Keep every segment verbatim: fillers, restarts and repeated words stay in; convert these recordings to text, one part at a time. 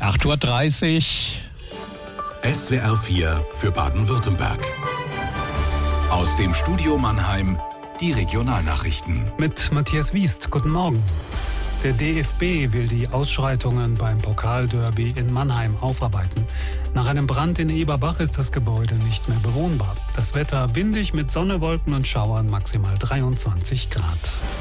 acht Uhr dreißig. S W R vier für Baden-Württemberg. Aus dem Studio Mannheim die Regionalnachrichten. Mit Matthias Wiest, guten Morgen. Der D F B will die Ausschreitungen beim Pokalderby in Mannheim aufarbeiten. Nach einem Brand in Eberbach ist das Gebäude nicht mehr bewohnbar. Das Wetter windig mit Sonne, Wolken und Schauern, maximal dreiundzwanzig Grad.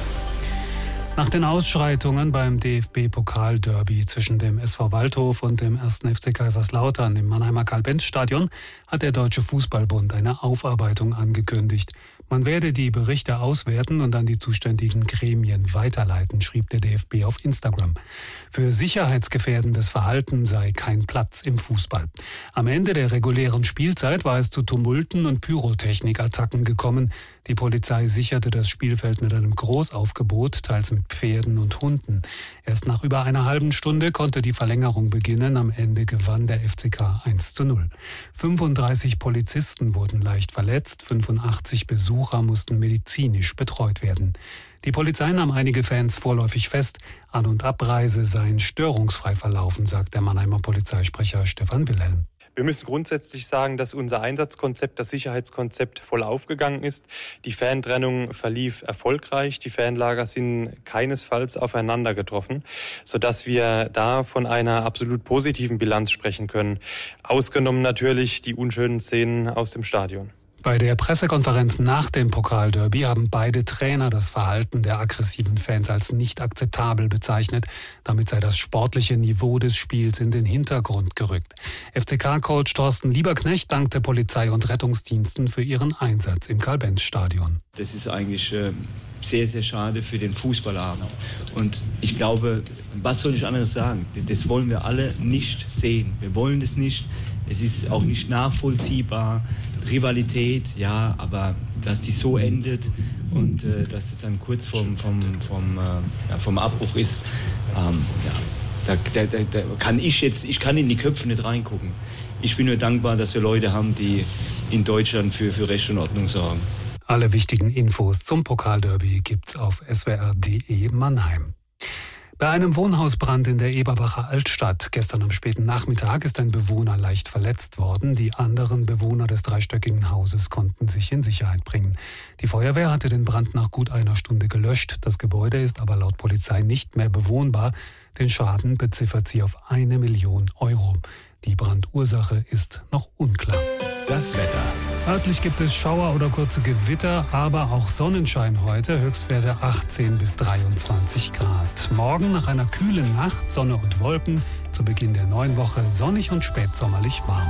Nach den Ausschreitungen beim D F B-Pokalderby zwischen dem S V Waldhof und dem ersten F C Kaiserslautern im Mannheimer Karl-Benz-Stadion hat der Deutsche Fußballbund eine Aufarbeitung angekündigt. Man werde die Berichte auswerten und an die zuständigen Gremien weiterleiten, schrieb der D F B auf Instagram. Für sicherheitsgefährdendes Verhalten sei kein Platz im Fußball. Am Ende der regulären Spielzeit war es zu Tumulten und Pyrotechnikattacken gekommen. Die Polizei sicherte das Spielfeld mit einem Großaufgebot, teils mit Pferden und Hunden. Erst nach über einer halben Stunde konnte die Verlängerung beginnen. Am Ende gewann der F C K eins zu null. fünfunddreißig Polizisten wurden leicht verletzt, fünfundachtzig Besucher mussten medizinisch betreut werden. Die Polizei nahm einige Fans vorläufig fest. An- und Abreise seien störungsfrei verlaufen, sagt der Mannheimer Polizeisprecher Stefan Wilhelm. Wir müssen grundsätzlich sagen, dass unser Einsatzkonzept, das Sicherheitskonzept, voll aufgegangen ist. Die Fantrennung verlief erfolgreich. Die Fanlager sind keinesfalls aufeinander getroffen, sodass wir da von einer absolut positiven Bilanz sprechen können. Ausgenommen natürlich die unschönen Szenen aus dem Stadion. Bei der Pressekonferenz nach dem Pokalderby haben beide Trainer das Verhalten der aggressiven Fans als nicht akzeptabel bezeichnet. Damit sei das sportliche Niveau des Spiels in den Hintergrund gerückt. F C K-Coach Thorsten Lieberknecht dankte Polizei und Rettungsdiensten für ihren Einsatz im Karl-Benz-Stadion. Das ist eigentlich äh, sehr, sehr schade für den Fußballabend. Und ich glaube, was soll ich anderes sagen? Das wollen wir alle nicht sehen. Wir wollen das nicht. Es ist auch nicht nachvollziehbar. Rivalität, ja, aber dass die so endet und äh, dass es dann kurz vom, vom, vom, äh, ja, vom Abbruch ist, ähm, ja, da, da, da kann ich jetzt, ich kann in die Köpfe nicht reingucken. Ich bin nur dankbar, dass wir Leute haben, die in Deutschland für, für Recht und Ordnung sorgen. Alle wichtigen Infos zum Pokalderby gibt's auf s w r punkt d e Mannheim. Bei einem Wohnhausbrand in der Eberbacher Altstadt gestern am späten Nachmittag ist ein Bewohner leicht verletzt worden. Die anderen Bewohner des dreistöckigen Hauses konnten sich in Sicherheit bringen. Die Feuerwehr hatte den Brand nach gut einer Stunde gelöscht. Das Gebäude ist aber laut Polizei nicht mehr bewohnbar. Den Schaden beziffert sie auf eine Million Euro. Die Brandursache ist noch unklar. Das Wetter. Örtlich gibt es Schauer oder kurze Gewitter, aber auch Sonnenschein heute. Höchstwerte achtzehn bis dreiundzwanzig Grad. Morgen nach einer kühlen Nacht Sonne und Wolken. Zu Beginn der neuen Woche sonnig und spätsommerlich warm.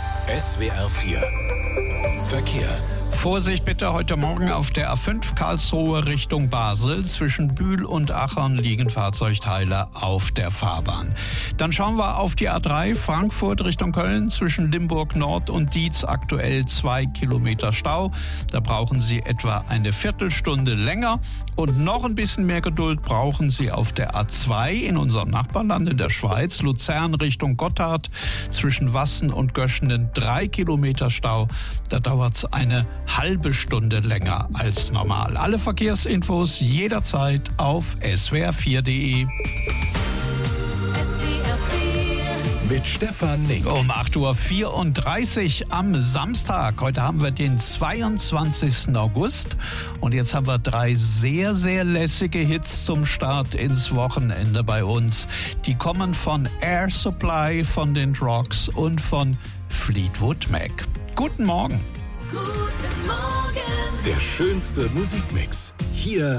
S W R vier. Verkehr. Vorsicht bitte heute Morgen auf der A fünf Karlsruhe Richtung Basel. Zwischen Bühl und Achern liegen Fahrzeugteile auf der Fahrbahn. Dann schauen wir auf die A drei Frankfurt Richtung Köln. Zwischen Limburg Nord und Dietz aktuell zwei Kilometer Stau. Da brauchen Sie etwa eine Viertelstunde länger. Und noch ein bisschen mehr Geduld brauchen Sie auf der A zwei in unserem Nachbarland in der Schweiz. Luzern Richtung Gotthard. Zwischen Wassen und Göschenen drei Kilometer Stau. Da dauert es eine halbe Stunde länger als normal. Alle Verkehrsinfos jederzeit auf s w r vier punkt d e. Mit Stefan Nink. Um acht Uhr vierunddreißig am Samstag. Heute haben wir den zweiundzwanzigsten August. Und jetzt haben wir drei sehr, sehr lässige Hits zum Start ins Wochenende bei uns. Die kommen von Air Supply, von den Drogs und von Fleetwood Mac. Guten Morgen. Guten Morgen. Der schönste Musikmix. Hier